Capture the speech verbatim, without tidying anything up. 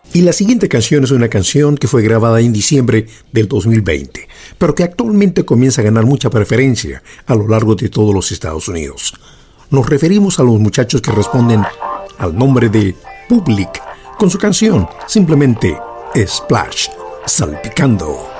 Y la siguiente canción es una canción que fue grabada en diciembre del dos mil veinte, pero que actualmente comienza a ganar mucha preferencia a lo largo de todos los Estados Unidos. Nos referimos a los muchachos que responden al nombre de Public con su canción simplemente Splash, Salpicando.